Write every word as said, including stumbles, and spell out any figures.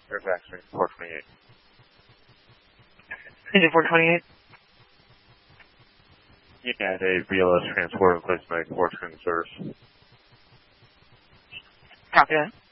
Fairfax, four twenty-eight. Engine four twenty-eight? Yeah, a B L S transport replacement four twin service. Copy that.